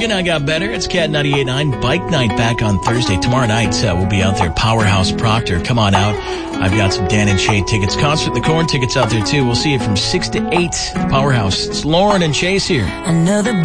Morgan. I got better. It's Cat 98.9 Bike Night back on Thursday. Tomorrow night, we'll be out there. Powerhouse Proctor. Come on out. I've got some Dan and Shay tickets. Concert at the Corn tickets out there, too. We'll see you from 6 to 8. Powerhouse. It's Lauren and Chase here. Another